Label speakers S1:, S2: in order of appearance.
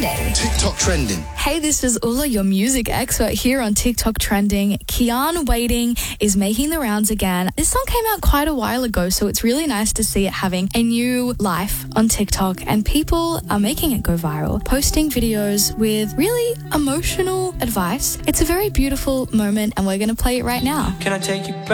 S1: Trending.
S2: TikTok Trending.
S1: Hey, this is Ula, your music expert here on TikTok Trending. Kian Waiting is making the rounds again. This song came out quite a while ago, so it's really nice to see it having a new life on TikTok, and people are making it go viral, posting videos with really emotional advice. It's a very beautiful moment, and we're going to play it right now.
S3: Can I take you back?